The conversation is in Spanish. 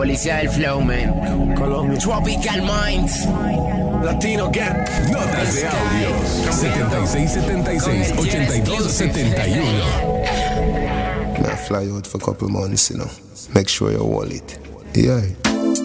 policía del flow, man. Colombia. Tropical Minds. Latino Gang. Notas de audio 7676-8271. I fly out for a couple months, you know. Make sure you hold it. Yeah.